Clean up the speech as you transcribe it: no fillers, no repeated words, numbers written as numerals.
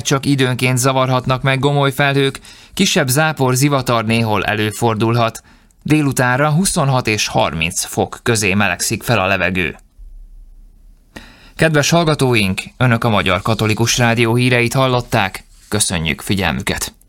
csak időnként zavarhatnak meg gomoly felhők, kisebb zápor, zivatar néhol előfordulhat. Délutánra 26 és 30 fok közé melegszik fel a levegő. Kedves hallgatóink, Önök a Magyar Katolikus Rádió híreit hallották, köszönjük figyelmüket!